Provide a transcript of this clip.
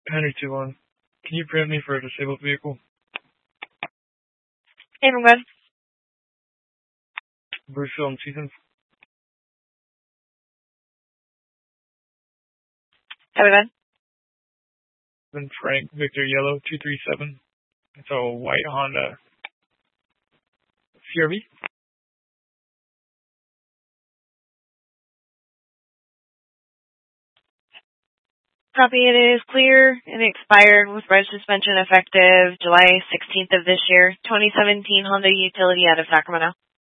Henry 2-1. Can you preempt me for a disabled vehicle? Hey, I'm good. Bruce Film Season. Have we been? Then Frank Victor Yellow 237. It's a white Honda CRV. Copy, it is clear and expired with red suspension effective July 16th of this year. 2017 Honda Utility out of Sacramento.